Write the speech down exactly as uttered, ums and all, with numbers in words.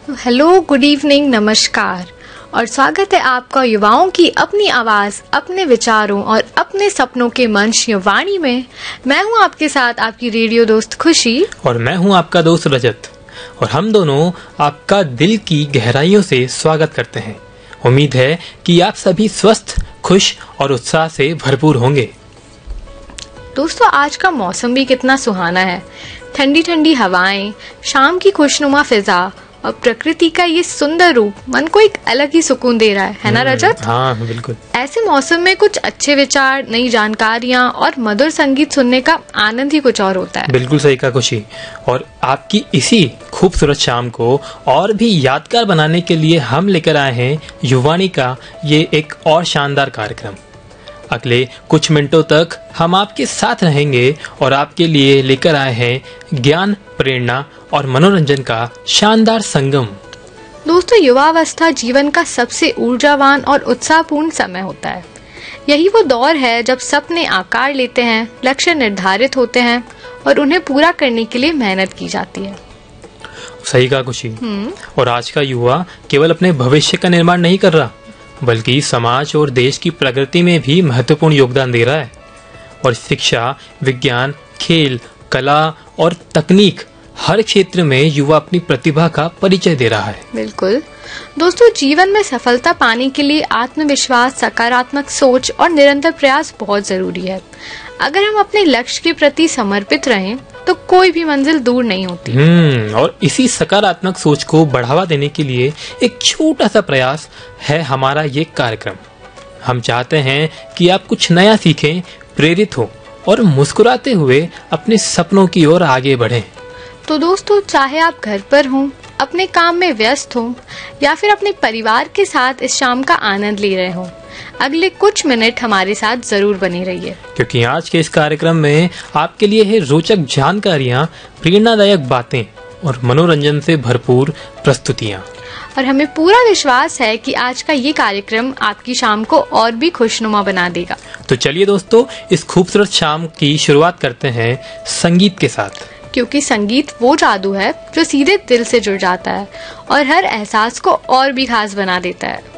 Hello, good evening, नमस्कार और स्वागत है आपका युवाओं की अपनी आवाज, अपने विचारों और अपने सपनों के मंच युवाणी में। मैं हूं आपके साथ आपकी रेडियो दोस्त खुशी और मैं हूं आपका दोस्त रजत और हम दोनों आपका दिल की गहराइयों से स्वागत करते हैं। उम्मीद है कि आप सभी स्वस्थ, खुश और उत्साह से भरपूर होंगे। दोस्तों, आज का मौसम भी कितना सुहाना है। ठंडी ठंडी हवाएं, शाम की खुशनुमा फिजा और प्रकृति का ये सुंदर रूप मन को एक अलग ही सुकून दे रहा है, है ना रजत? हाँ, बिल्कुल। ऐसे मौसम में कुछ अच्छे विचार, नई जानकारियाँ और मधुर संगीत सुनने का आनंद ही कुछ और होता है। बिल्कुल सही कहा खुशी। और आपकी इसी खूबसूरत शाम को और भी यादगार बनाने के लिए हम लेकर आए हैं युवाणी का ये एक और शानदार कार्यक्रम। अगले कुछ मिनटों तक हम आपके साथ रहेंगे और आपके लिए लेकर आए हैं ज्ञान, प्रेरणा और मनोरंजन का शानदार संगम। दोस्तों, युवावस्था जीवन का सबसे ऊर्जावान और उत्साहपूर्ण समय होता है। यही वो दौर है जब सपने आकार लेते हैं, लक्ष्य निर्धारित होते हैं और उन्हें पूरा करने के लिए मेहनत की जाती है। सही कहा खुशी। और आज का युवा केवल अपने भविष्य का निर्माण नहीं कर रहा, बल्कि समाज और देश की प्रगति में भी महत्वपूर्ण योगदान दे रहा है। और शिक्षा, विज्ञान, खेल, कला और तकनीक, हर क्षेत्र में युवा अपनी प्रतिभा का परिचय दे रहा है। बिल्कुल दोस्तों, जीवन में सफलता पाने के लिए आत्मविश्वास, सकारात्मक सोच और निरंतर प्रयास बहुत जरूरी है। अगर हम अपने लक्ष्य के प्रति समर्पित रहें तो कोई भी मंजिल दूर नहीं होती। हम्म और इसी सकारात्मक सोच को बढ़ावा देने के लिए एक छोटा सा प्रयास है हमारा ये कार्यक्रम। हम चाहते हैं कि आप कुछ नया सीखें, प्रेरित हो और मुस्कुराते हुए अपने सपनों की ओर आगे बढ़ें। तो दोस्तों, चाहे आप घर पर हों, अपने काम में व्यस्त हों या फिर अपने परिवार के साथ इस शाम का आनंद ले रहे हों, अगले कुछ मिनट हमारे साथ जरूर बने रहिए, क्योंकि आज के इस कार्यक्रम में आपके लिए है रोचक जानकारियाँ, प्रेरणादायक बातें और मनोरंजन से भरपूर प्रस्तुतियाँ। और हमें पूरा विश्वास है कि आज का ये कार्यक्रम आपकी शाम को और भी खुशनुमा बना देगा। तो चलिए दोस्तों, इस खूबसूरत शाम की शुरुआत करते हैं संगीत के साथ, क्योंकि संगीत वो जादू है जो सीधे दिल से जुड़ जाता है और हर एहसास को और भी खास बना देता है।